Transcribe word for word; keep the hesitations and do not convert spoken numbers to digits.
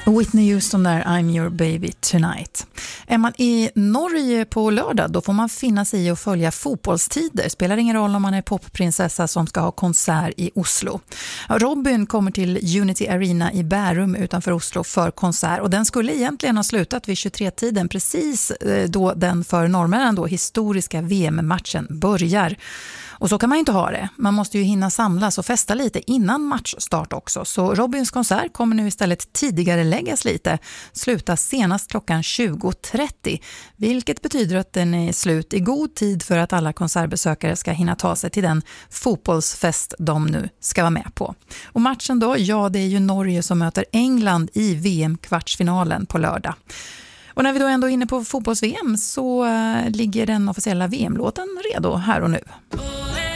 Whitney Houston där, I'm your baby tonight. Är man i Norge på lördag, då får man finna sig i att följa fotbollstider. Spelar ingen roll om man är popprinsessa som ska ha konsert i Oslo. Robin kommer till Unity Arena i Bärum utanför Oslo för konsert. Och den skulle egentligen ha slutat vid tjugotre-tiden, precis då den för norrmännen då historiska V M-matchen börjar. Och så kan man ju inte ha det. Man måste ju hinna samlas och festa lite innan matchstart också. Så Robins konsert kommer nu istället tidigare läggas lite. Sluta senast klockan tjugo trettio. Vilket betyder att den är slut i god tid för att alla konsertbesökare ska hinna ta sig till den fotbollsfest de nu ska vara med på. Och matchen då, ja det är ju Norge som möter England i V M-kvartsfinalen på lördag. Och när vi då ändå är inne på fotbolls-V M så uh, ligger den officiella V M-låten redo här och nu.